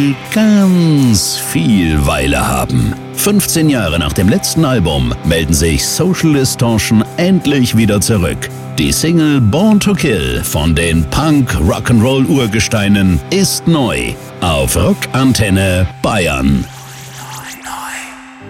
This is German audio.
ganz viel Weile haben. 15 Jahre nach dem letzten Album melden sich Social Distortion endlich wieder zurück. Die Single Born to Kill von den Punk-Rock'n'Roll-Urgesteinen ist neu auf Rock Antenne Bayern.